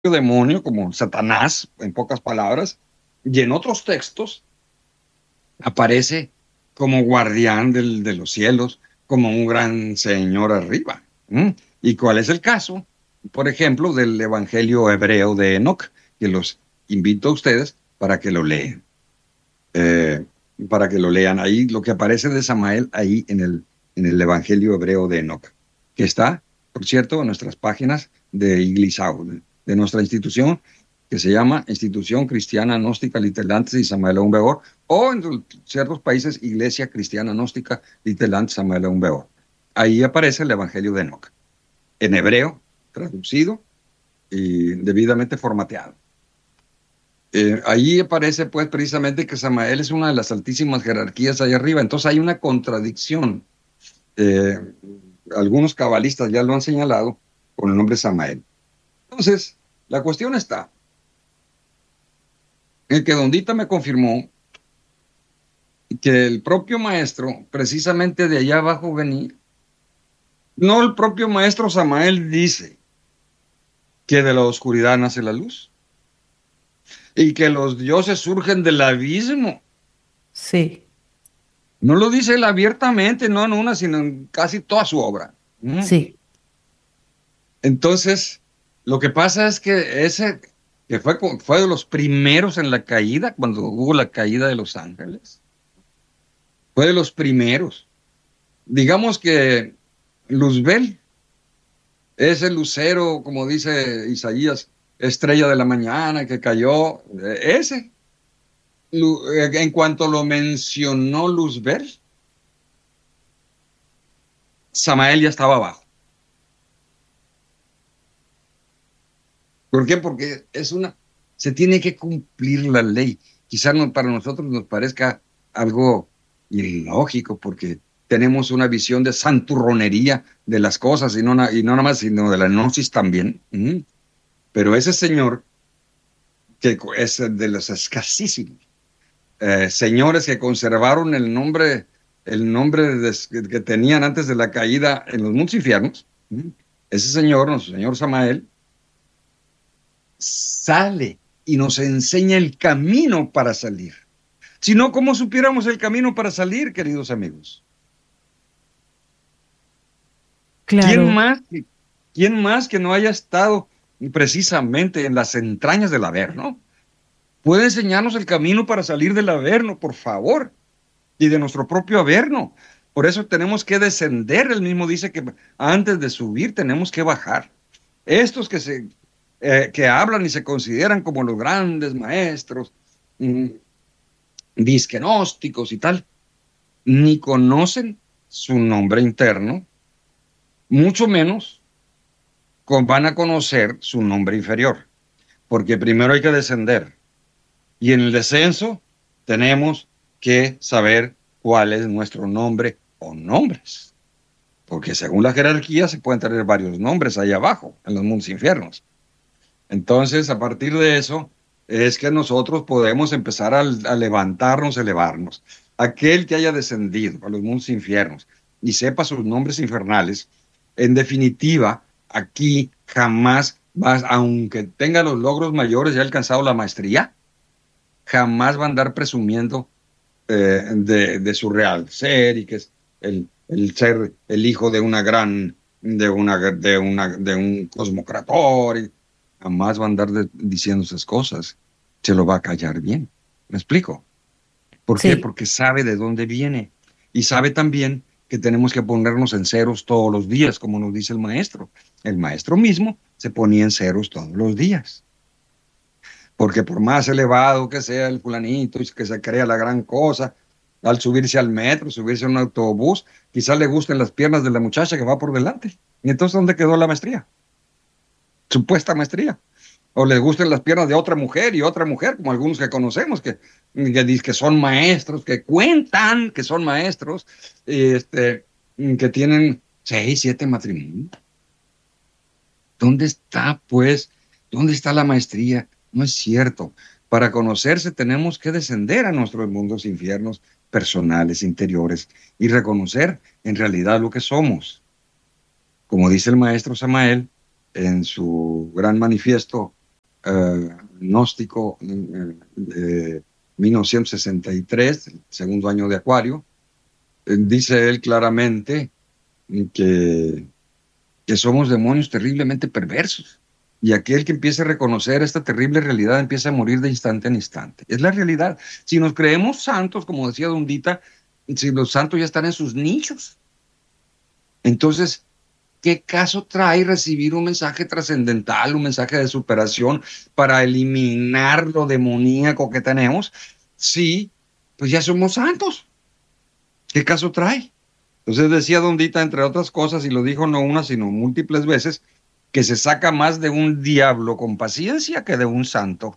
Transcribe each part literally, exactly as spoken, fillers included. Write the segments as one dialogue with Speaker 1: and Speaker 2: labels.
Speaker 1: demonio, como Satanás, en pocas palabras, y en otros textos aparece como guardián del, de los cielos, como un gran señor arriba. ¿Mm? ¿Y cuál es el caso? Por ejemplo, del Evangelio hebreo de Enoc, que los invito a ustedes para que lo lean. Eh, para que lo lean ahí, lo que aparece de Samael ahí en el, en el Evangelio hebreo de Enoc, que está, por cierto, en nuestras páginas de Iglisao, de, de nuestra institución, que se llama Institución Cristiana Gnóstica Litelantes y Samael Aún Beor, o en ciertos países, Iglesia Cristiana Gnóstica Litelantes Samael Aún Beor. Ahí aparece el Evangelio de Enoc, en hebreo, traducido y debidamente formateado. Eh, ahí aparece pues precisamente que Samael es una de las altísimas jerarquías allá arriba, entonces hay una contradicción. Eh, algunos cabalistas ya lo han señalado con el nombre Samael. Entonces, la cuestión está en que Dondita me confirmó que el propio maestro, precisamente de allá abajo venía. No, el propio maestro Samael dice que de la oscuridad nace la luz y que los dioses surgen del abismo.
Speaker 2: Sí,
Speaker 1: No lo dice él abiertamente, no en una, sino en casi toda su obra. ¿Mm?
Speaker 2: sí,
Speaker 1: Entonces, lo que pasa es que ese, que fue, fue de los primeros en la caída, cuando hubo la caída de los ángeles, fue de los primeros. Digamos que Luzbel es el lucero, como dice Isaías, estrella de la mañana que cayó, ese. En cuanto lo mencionó Luzbel, Samael ya estaba abajo. ¿Por qué? Porque es una, se tiene que cumplir la ley. Quizás no, para nosotros nos parezca algo ilógico, porque tenemos una visión de santurronería de las cosas, y no, y no nada más, sino de la gnosis también. ¿Mm? Pero ese señor, que es de los escasísimos eh, señores que conservaron el nombre, el nombre de, que tenían antes de la caída en los mundos infiernos, ¿Mm? Ese señor, nuestro señor Samael, sale y nos enseña el camino para salir. Si no, ¿cómo supiéramos el camino para salir, queridos amigos? ¿Quién
Speaker 2: claro,
Speaker 1: más, quién más que no haya estado precisamente en las entrañas del Averno puede enseñarnos el camino para salir del Averno, por favor, y de nuestro propio Averno? Por eso tenemos que descender. Él mismo dice que antes de subir tenemos que bajar. Estos que se eh, que hablan y se consideran como los grandes maestros, mmm, disquenósticos y tal, ni conocen su nombre interno, mucho menos con, van a conocer su nombre inferior, porque primero hay que descender, y en el descenso tenemos que saber cuál es nuestro nombre o nombres, porque según la jerarquía se pueden tener varios nombres ahí abajo, en los mundos infiernos. Entonces, a partir de eso, es que nosotros podemos empezar a, a levantarnos, elevarnos. Aquel que haya descendido a los mundos infiernos y sepa sus nombres infernales, en definitiva, aquí jamás vas, aunque tenga los logros mayores y haya alcanzado la maestría, jamás va a andar presumiendo eh, de, de su real ser, y que es el, el ser el hijo de una gran, de, una, de, una, de un cosmocrator. Y jamás va a andar de, diciendo esas cosas. Se lo va a callar bien. ¿Me explico? ¿Por qué?
Speaker 2: sí,
Speaker 1: Porque sabe de dónde viene. Y sabe también que tenemos que ponernos en ceros todos los días, como nos dice el maestro. El maestro mismo se ponía en ceros todos los días. Porque por más elevado que sea el fulanito y que se crea la gran cosa, al subirse al metro, subirse a un autobús, quizás le gusten las piernas de la muchacha que va por delante. ¿Y entonces dónde quedó la maestría? Supuesta maestría. O les gusten las piernas de otra mujer y otra mujer, como algunos que conocemos, que, que, que son maestros, que cuentan que son maestros, este, que tienen seis, siete matrimonios. ¿Dónde está, pues? ¿Dónde está la maestría? No es cierto. Para conocerse tenemos que descender a nuestros mundos infiernos personales, interiores, y reconocer en realidad lo que somos. Como dice el maestro Samael en su gran manifiesto uh, gnóstico uh, de mil novecientos sesenta y tres, el segundo año de Acuario, eh, dice él claramente que, que somos demonios terriblemente perversos. Y aquel que empiece a reconocer esta terrible realidad empieza a morir de instante en instante. Es la realidad. Si nos creemos santos, como decía Dondita, si los santos ya están en sus nichos, entonces, ¿qué caso trae recibir un mensaje trascendental, un mensaje de superación para eliminar lo demoníaco que tenemos? Sí, pues ya somos santos. ¿Qué caso trae? Entonces decía Dondita, entre otras cosas, y lo dijo no una, sino múltiples veces, que se saca más de un diablo con paciencia que de un santo.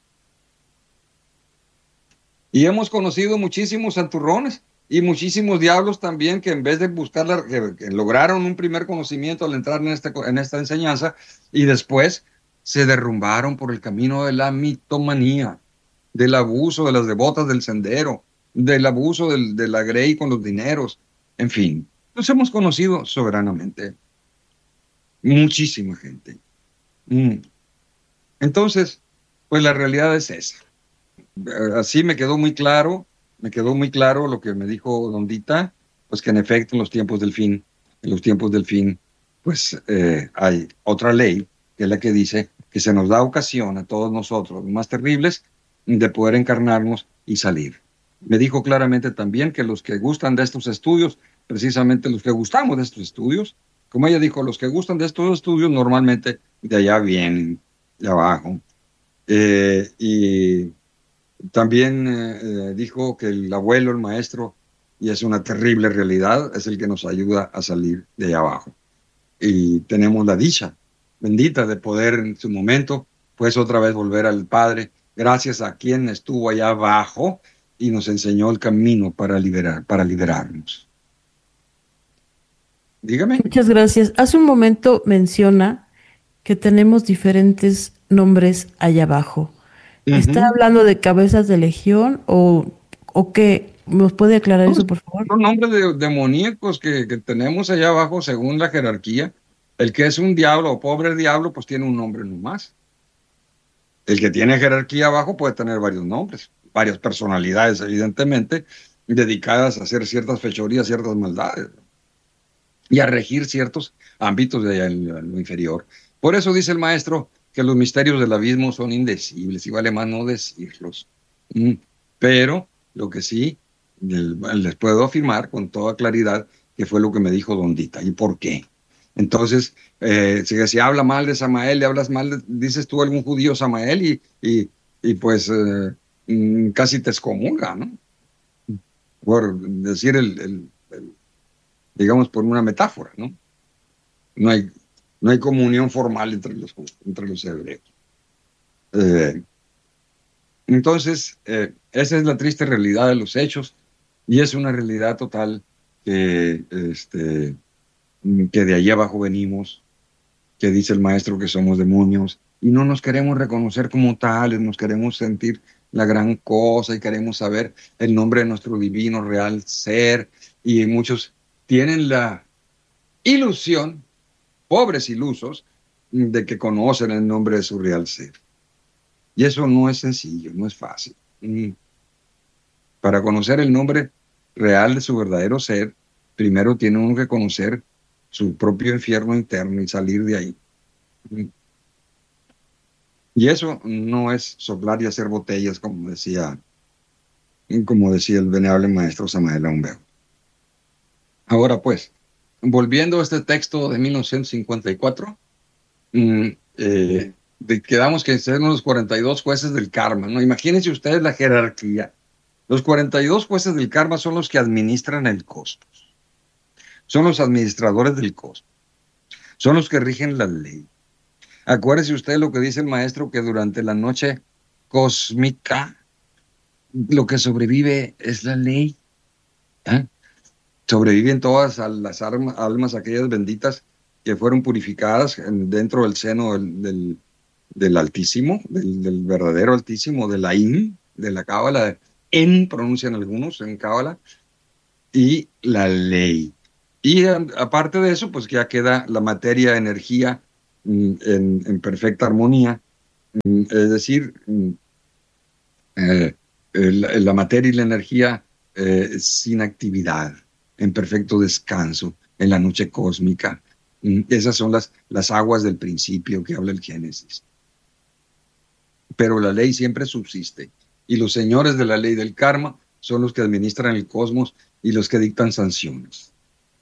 Speaker 1: Y hemos conocido muchísimos santurrones y muchísimos diablos también que en vez de buscar, la, que, que lograron un primer conocimiento al entrar en, este, en esta enseñanza y después se derrumbaron por el camino de la mitomanía, del abuso de las devotas del sendero, del abuso del, de la grey con los dineros, en fin. Nos hemos conocido soberanamente. Muchísima gente. Mm. Entonces, pues la realidad es esa. Así me quedó muy claro, me quedó muy claro lo que me dijo Dondita, pues que en efecto en los tiempos del fin, en los tiempos del fin, pues eh, hay otra ley, que es la que dice que se nos da ocasión a todos nosotros, los más terribles, de poder encarnarnos y salir. Me dijo claramente también que los que gustan de estos estudios, precisamente los que gustamos de estos estudios, como ella dijo, los que gustan de estos estudios normalmente de allá vienen, de abajo. Eh, y también eh, dijo que el abuelo, el maestro, y es una terrible realidad, es el que nos ayuda a salir de allá abajo. Y tenemos la dicha bendita de poder en su momento, pues otra vez volver al Padre, gracias a quien estuvo allá abajo y nos enseñó el camino para liberar, para liberarnos. Dígame.
Speaker 2: Muchas gracias. Hace un momento menciona que tenemos diferentes nombres allá abajo. ¿Está
Speaker 1: Uh-huh.
Speaker 2: hablando de cabezas de legión o, o qué? ¿Nos puede aclarar
Speaker 1: No,
Speaker 2: eso, por favor?
Speaker 1: son nombres de, demoníacos que, que tenemos allá abajo según la jerarquía. El que es un diablo o pobre diablo, pues tiene un nombre nomás. El que tiene jerarquía abajo puede tener varios nombres, varias personalidades, evidentemente, dedicadas a hacer ciertas fechorías, ciertas maldades y a regir ciertos ámbitos de en lo inferior. Por eso dice el maestro que los misterios del abismo son indecibles y vale más no decirlos. Mm. Pero lo que sí les puedo afirmar con toda claridad que fue lo que me dijo Dondita. ¿Y por qué? Entonces, eh, si se habla mal de Samael, le hablas mal, de, dices tú algún judío Samael y, y, y pues eh, mm, casi te excomulga, ¿no? Por decir el, el, el, digamos, por una metáfora, ¿no? No hay, no hay comunión formal entre los, entre los hebreos. Eh, entonces, eh, esa es la triste realidad de los hechos y es una realidad total que, este, que de allí abajo venimos, que dice el maestro que somos demonios y no nos queremos reconocer como tales, nos queremos sentir la gran cosa y queremos saber el nombre de nuestro divino real ser y muchos tienen la ilusión, pobres ilusos, de que conocen el nombre de su real ser. Y eso no es sencillo, no es fácil. Para conocer el nombre real de su verdadero ser, primero tiene uno que conocer su propio infierno interno y salir de ahí. Y eso no es soplar y hacer botellas, como decía, como decía el venerable maestro Samael Aumbeo. Ahora pues, volviendo a este texto de mil novecientos cincuenta y cuatro, eh, de, quedamos que son los cuarenta y dos jueces del karma, ¿no? Imagínense ustedes la jerarquía. Los cuarenta y dos jueces del karma son los que administran el cosmos. Son los administradores del cosmos. Son los que rigen la ley. Acuérdese usted lo que dice el maestro, que durante la noche cósmica lo que sobrevive es la ley. ¿Eh? Sobreviven todas las almas, almas, aquellas benditas que fueron purificadas dentro del seno del, del, del Altísimo, del, del verdadero Altísimo, de la In, de la Cábala, En pronuncian algunos en Cábala, y la ley. Y a, aparte de eso, pues ya queda la materia, energía en, en perfecta armonía, Es decir, eh, el, la materia y la energía eh, sin actividad, en perfecto descanso, en la noche cósmica. Esas son las, las aguas del principio que habla el Génesis. Pero la ley siempre subsiste, y los señores de la ley del karma son los que administran el cosmos y los que dictan sanciones,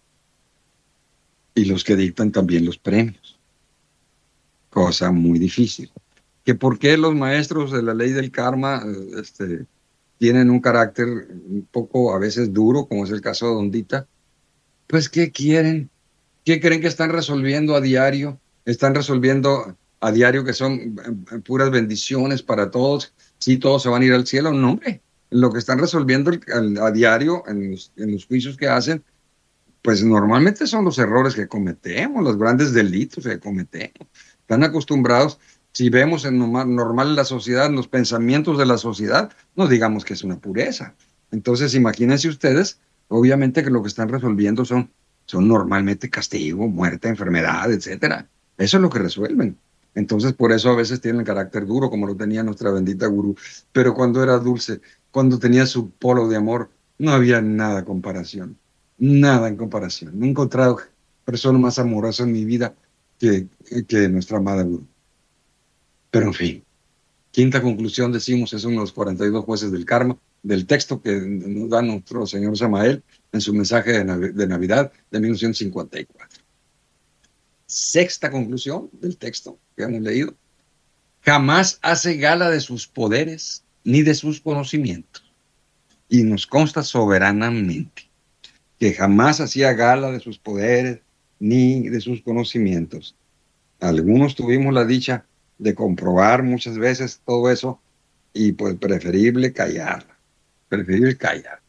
Speaker 1: y los que dictan también los premios. Cosa muy difícil. Que por qué los maestros de la ley del karma este, tienen un carácter un poco a veces duro, como es el caso de Ondita. Pues, ¿qué quieren? ¿Qué creen que están resolviendo a diario? Están resolviendo a diario que son puras bendiciones para todos. Sí, todos se van a ir al cielo. No, hombre. Lo que están resolviendo a diario en los, en los juicios que hacen, pues normalmente son los errores que cometemos, los grandes delitos que cometemos. Están acostumbrados. Si vemos en normal la sociedad, en los pensamientos de la sociedad, no digamos que es una pureza. Entonces, imagínense ustedes, obviamente que lo que están resolviendo son, son normalmente castigo, muerte, enfermedad, etcétera. Eso es lo que resuelven. Entonces, por eso a veces tienen carácter duro, como lo tenía nuestra bendita gurú. Pero cuando era dulce, cuando tenía su polo de amor, no había nada en comparación. Nada en comparación. No he encontrado persona más amorosa en mi vida que, que nuestra amada gurú. Pero en fin, quinta conclusión, decimos, es uno de los cuarenta y dos jueces del karma, del texto que nos da nuestro señor Samael en su mensaje de, Nav de Navidad de mil novecientos cincuenta y cuatro. Sexta conclusión del texto que hemos leído: jamás hace gala de sus poderes ni de sus conocimientos. Y nos consta soberanamente que jamás hacía gala de sus poderes ni de sus conocimientos. Algunos tuvimos la dicha de comprobar muchas veces todo eso, y pues preferible callar, preferible callar.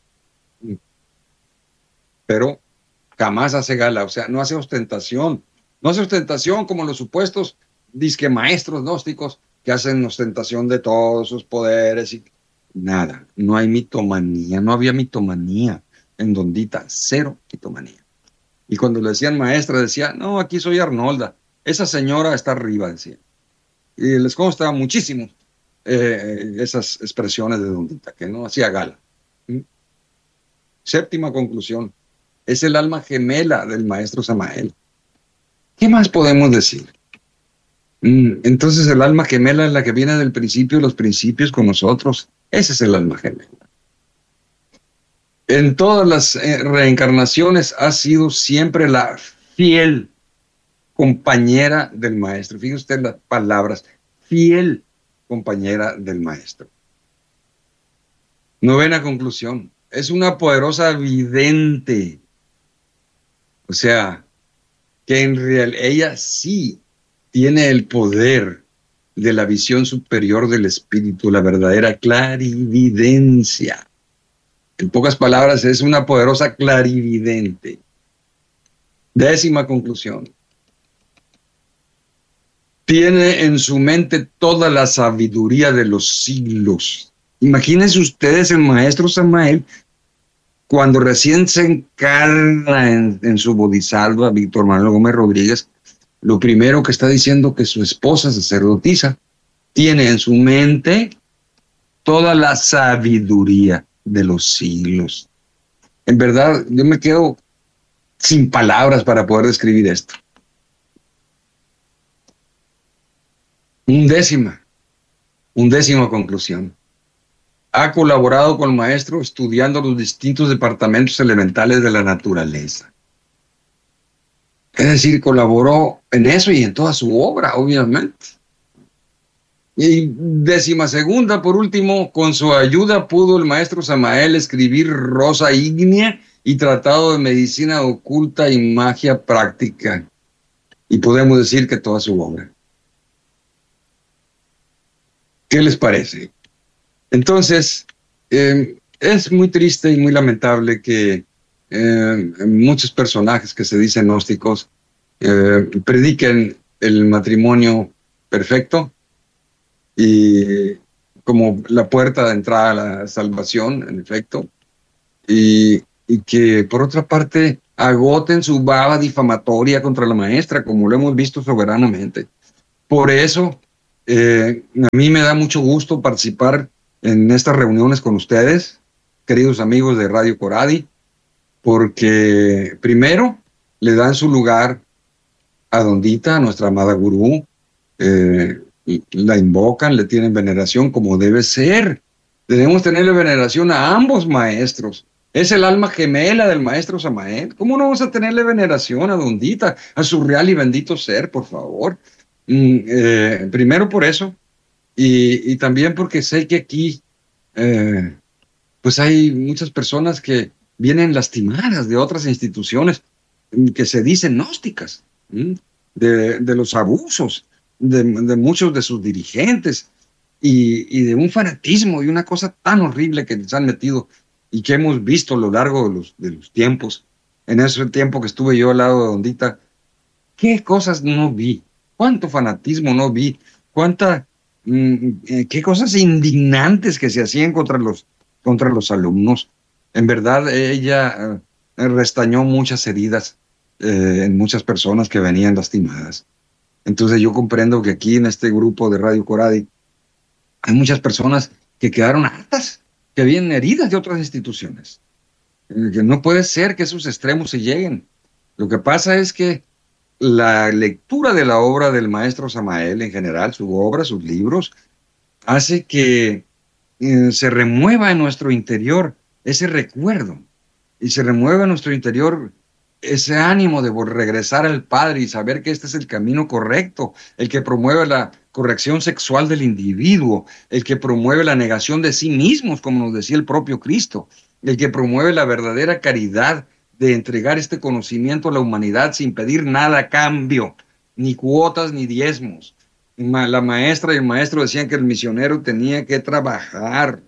Speaker 1: Pero jamás hace gala, o sea, no hace ostentación, no hace ostentación como los supuestos disque maestros gnósticos que hacen ostentación de todos sus poderes y nada, no hay mitomanía, no había mitomanía en Ondita, cero mitomanía. Y cuando le decían maestra, decía, no, aquí soy Arnolda, esa señora está arriba, decía. Y les consta muchísimo eh, esas expresiones de Ondita, que no hacía gala. ¿Mm? Séptima conclusión, es el alma gemela del maestro Samael. ¿Qué más podemos decir? Mm, entonces el alma gemela es la que viene del principio de los principios con nosotros. Ese es el alma gemela. En todas las eh, reencarnaciones ha sido siempre la fiel compañera del maestro. Fíjense usted las palabras, fiel compañera del maestro. Novena conclusión, es una poderosa vidente. O sea, que en realidad ella sí tiene el poder de la visión superior del espíritu, la verdadera clarividencia. En pocas palabras, es una poderosa clarividente. Décima conclusión, tiene en su mente toda la sabiduría de los siglos. Imagínense ustedes el maestro Samael, cuando recién se encarna en, en su bodhisattva, Víctor Manuel Gómez Rodríguez, lo primero que está diciendo que su esposa sacerdotisa tiene en su mente toda la sabiduría de los siglos. En verdad, yo me quedo sin palabras para poder describir esto. Undécima, undécima conclusión. Ha colaborado con el maestro estudiando los distintos departamentos elementales de la naturaleza. Es decir, colaboró en eso y en toda su obra, obviamente. Y décima segunda, por último, con su ayuda pudo el maestro Samael escribir Rosa Ígnea y Tratado de Medicina Oculta y Magia Práctica. Y podemos decir que toda su obra. ¿Qué les parece? Entonces, eh, es muy triste y muy lamentable que eh, muchos personajes que se dicen gnósticos eh, prediquen el matrimonio perfecto y como la puerta de entrada a la salvación, en efecto, y, y que por otra parte agoten su baba difamatoria contra la maestra, como lo hemos visto soberanamente. Por eso Eh, a mí me da mucho gusto participar en estas reuniones con ustedes, queridos amigos de Radio Coradi, porque primero le dan su lugar a Dondita, a nuestra amada gurú, eh, la invocan, le tienen veneración como debe ser. Debemos tenerle veneración a ambos maestros. Es el alma gemela del maestro Samael. ¿Cómo no vamos a tenerle veneración a Dondita, a su real y bendito ser, por favor? Mm, eh, primero por eso, y, y también porque sé que aquí eh, pues hay muchas personas que vienen lastimadas de otras instituciones que se dicen gnósticas, ¿m? de, de los abusos de, de muchos de sus dirigentes y, y de un fanatismo y una cosa tan horrible que les han metido y que hemos visto a lo largo de los, de los tiempos. En ese tiempo que estuve yo al lado de Dondita, ¿qué cosas no vi? ¿Cuánto fanatismo no vi? ¿Cuánta, mm, eh, qué cosas indignantes que se hacían contra los, contra los alumnos? En verdad, ella eh, restañó muchas heridas eh, en muchas personas que venían lastimadas. Entonces yo comprendo que aquí en este grupo de Radio Coradi hay muchas personas que quedaron hartas, que vienen heridas de otras instituciones. Eh, que no puede ser que esos extremos se lleguen. Lo que pasa es que la lectura de la obra del maestro Samael en general, su obra, sus libros, hace que eh, se remueva en nuestro interior ese recuerdo y se remueva en nuestro interior ese ánimo de regresar al Padre y saber que este es el camino correcto, el que promueve la corrección sexual del individuo, el que promueve la negación de sí mismos, como nos decía el propio Cristo, el que promueve la verdadera caridad de entregar este conocimiento a la humanidad sin pedir nada a cambio, ni cuotas ni diezmos. La maestra y el maestro decían que el misionero tenía que trabajar.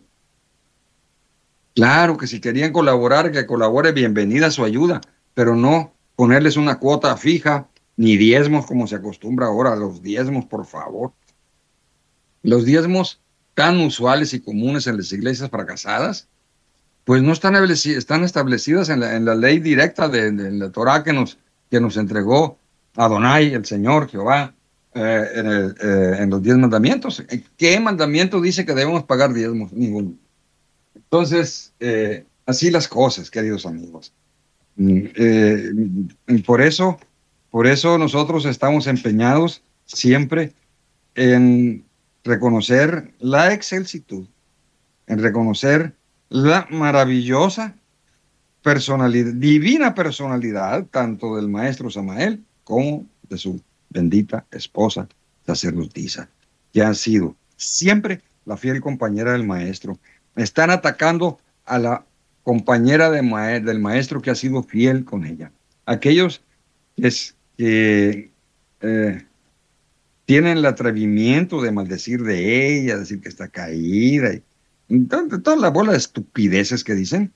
Speaker 1: Claro que si querían colaborar, que colabore, bienvenida su ayuda, pero no ponerles una cuota fija, ni diezmos como se acostumbra ahora, los diezmos, por favor. Los diezmos tan usuales y comunes en las iglesias fracasadas, pues no están, están establecidas en la, en la ley directa de, de la Torah que nos, que nos entregó Adonai, el Señor, Jehová, eh, en, el, eh, en los diez mandamientos. ¿Qué mandamiento dice que debemos pagar diezmos? Ninguno. Entonces, eh, así las cosas, queridos amigos. Eh, por eso, por eso nosotros estamos empeñados siempre en reconocer la excelsitud, en reconocer la maravillosa personalidad, divina personalidad, tanto del maestro Samael como de su bendita esposa sacerdotisa, que ha sido siempre la fiel compañera del maestro. Están atacando a la compañera de ma del maestro que ha sido fiel con ella. Aquellos que, es, que eh, tienen el atrevimiento de maldecir de ella, decir que está caída, y toda, toda la bola de estupideces que dicen.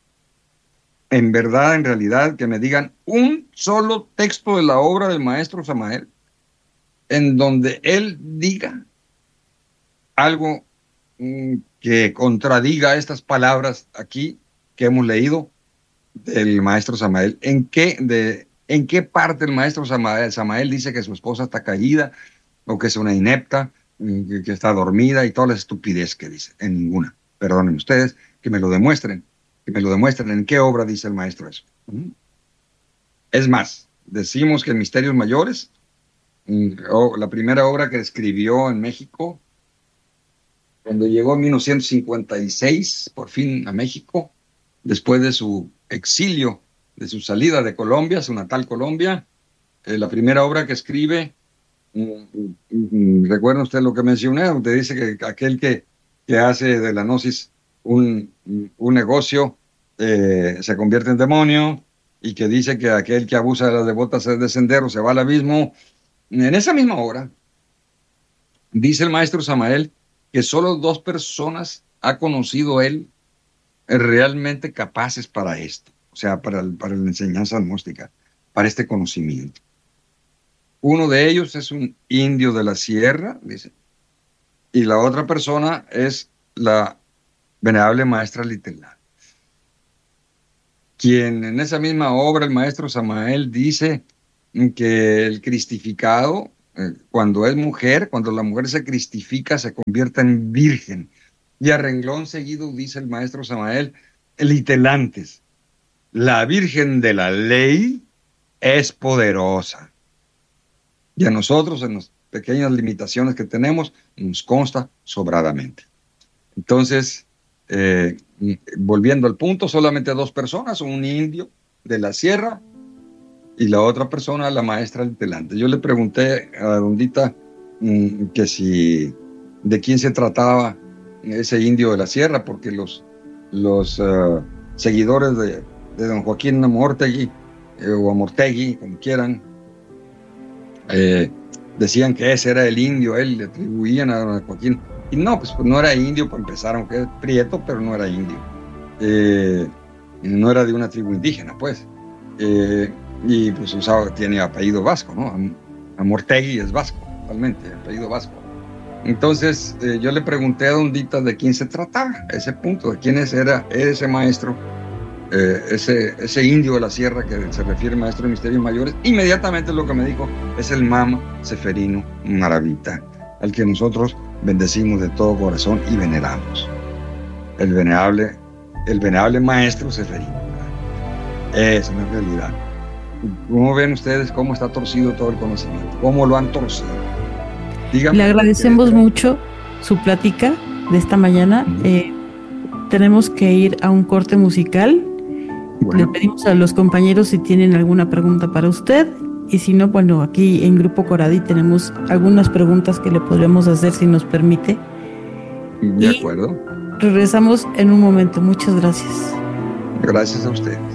Speaker 1: En verdad, en realidad, que me digan un solo texto de la obra del maestro Samael en donde él diga algo mm, que contradiga estas palabras aquí que hemos leído del maestro Samael. ¿En qué, de, en qué parte el maestro Samael, Samael dice que su esposa está caída o que es una inepta, que, que está dormida y toda la estupidez que dice? En ninguna. Perdonen ustedes, que me lo demuestren. Que me lo demuestren en qué obra dice el maestro eso. Es más, decimos que en Misterios Mayores, la primera obra que escribió en México, cuando llegó en mil novecientos cincuenta y seis, por fin a México, después de su exilio, de su salida de Colombia, su natal Colombia, eh, la primera obra que escribe, recuerda usted lo que mencioné, usted dice que aquel que, que hace de la gnosis un, un negocio eh, se convierte en demonio, y que dice que aquel que abusa de las devotas es de sendero, se va al abismo. En esa misma hora, dice el maestro Samael que solo dos personas ha conocido él realmente capaces para esto, o sea, para, para la enseñanza gnóstica, para este conocimiento. Uno de ellos es un indio de la sierra, dice, y la otra persona es la venerable maestra Litelá, quien en esa misma obra, el maestro Samael dice que el cristificado eh, cuando es mujer, cuando la mujer se cristifica, se convierte en virgen. Y a renglón seguido dice el maestro Samael, litelantes, la virgen de la ley es poderosa. Y a nosotros, en las pequeñas limitaciones que tenemos, nos consta sobradamente. Entonces, eh, volviendo al punto, solamente dos personas, un indio de la sierra y la otra persona, la maestra litelante. Yo le pregunté a Rondita mmm, que si, de quién se trataba ese indio de la sierra, porque los, los uh, seguidores de, de don Joaquín Amortegui, eh, o Amortegui, como quieran, eh, decían que ese era el indio, él le atribuían a don Joaquín. Y no, pues, pues no era indio para empezar, aunque es prieto, pero no era indio. Eh, no era de una tribu indígena, pues. Eh, y pues usaba, tiene apellido vasco, ¿no? Amortegui es vasco, totalmente, apellido vasco. Entonces eh, yo le pregunté a Dondita de quién se trataba, ese punto, de quién era ese maestro, eh, ese, ese indio de la sierra que se refiere maestro de misterios mayores. Inmediatamente lo que me dijo es el Mama Seferino Maravita, al que nosotros bendecimos de todo corazón y veneramos. El venerable, el venerable maestro Seferino. Esa es la realidad. ¿Cómo ven ustedes cómo está torcido todo el conocimiento? ¿Cómo lo han torcido? Dígame.
Speaker 2: Le agradecemos mucho su plática de esta mañana. Uh-huh. Eh, tenemos que ir a un corte musical. Bueno. Le pedimos a los compañeros si tienen alguna pregunta para usted. Y si no, bueno, aquí en Grupo Coradí tenemos algunas preguntas que le podremos hacer si nos permite.
Speaker 1: De acuerdo.
Speaker 2: Y regresamos en un momento. Muchas gracias.
Speaker 1: Gracias a ustedes.